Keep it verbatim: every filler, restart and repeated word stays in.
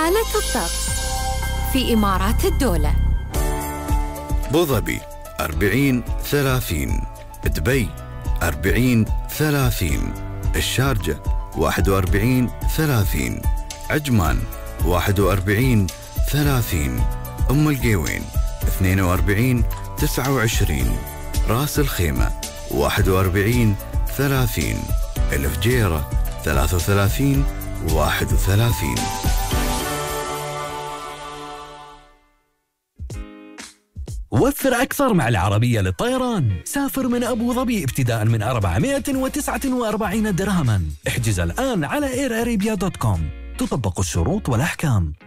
حالة الطقس في إمارات الدولة. أبوظبي أربعين ثلاثين، دبي أربعين ثلاثين، الشارجة واحد وأربعين ثلاثين، عجمان واحد وأربعين ثلاثين، أم القيوين اثنين وأربعين تسعة وعشرين، راس الخيمة واحد وأربعين ثلاثين، الفجيرة ثلاثة وثلاثين واحد وثلاثين. وفر أكثر مع العربية للطيران. سافر من أبو ظبي ابتداء من أربعمائة وتسعة وأربعين درهما. احجز الآن على اير اريبيا دوت كوم. تطبق الشروط والأحكام.